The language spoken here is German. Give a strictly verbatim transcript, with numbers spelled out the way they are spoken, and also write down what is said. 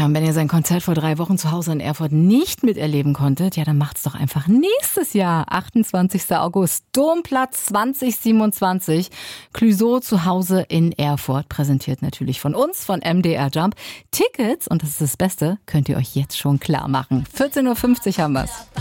Ja, und wenn ihr sein Konzert vor drei Wochen zu Hause in Erfurt nicht miterleben konntet, ja, dann macht's doch einfach nächstes Jahr. achtundzwanzigster August, Domplatz zwanzig siebenundzwanzig. Clouseau zu Hause in Erfurt, präsentiert natürlich von uns, von M D R Jump. Tickets, und das ist das Beste, könnt ihr euch jetzt schon klar machen. vierzehn Uhr fünfzig haben wir's.